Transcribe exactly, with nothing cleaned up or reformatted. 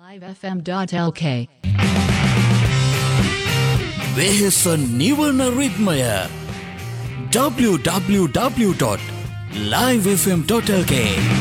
live f m dot l k වෙහෙස නිවන රිද්මය w w w dot live f m dot l k